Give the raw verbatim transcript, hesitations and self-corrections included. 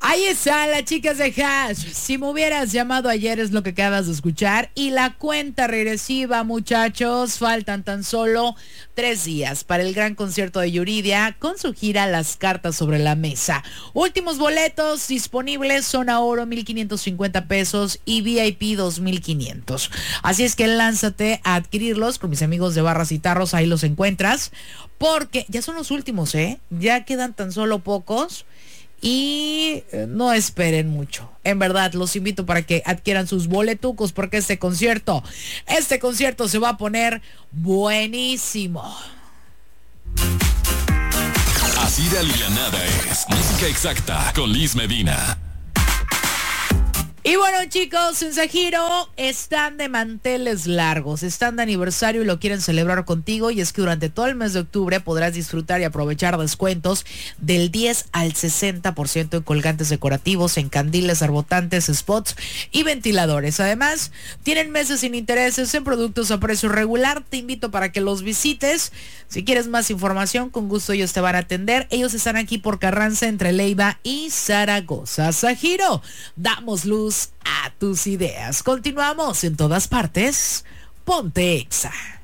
Ahí están las chicas de Hash. Si me hubieras llamado ayer es lo que acabas de escuchar. Y la cuenta regresiva, muchachos. Faltan tan solo tres días para el gran concierto de Yuridia con su gira Las Cartas sobre la Mesa. Últimos boletos disponibles, zona oro mil quinientos cincuenta pesos y V I P dos mil quinientos. Así es que lánzate a adquirirlos con mis amigos de Barras y Tarros. Ahí los encuentras. Porque ya son los últimos, ¿eh? Ya quedan tan solo pocos. Y no esperen mucho. En verdad, los invito para que adquieran sus boletucos porque este concierto, este concierto se va a poner buenísimo. Así de alivianada es Música Exacta con Liz Medina. Y bueno, chicos, en Sajiro están de manteles largos, están de aniversario y lo quieren celebrar contigo. Y es que durante todo el mes de octubre podrás disfrutar y aprovechar descuentos del diez al sesenta por ciento en colgantes decorativos, en candiles, arbotantes, spots y ventiladores. Además, tienen meses sin intereses en productos a precio regular. Te invito para que los visites. Si quieres más información, con gusto ellos te van a atender. Ellos están aquí por Carranza, entre Leiva y Zaragoza. Sajiro, damos luz a tus ideas. Continuamos en todas partes. Ponte Exa.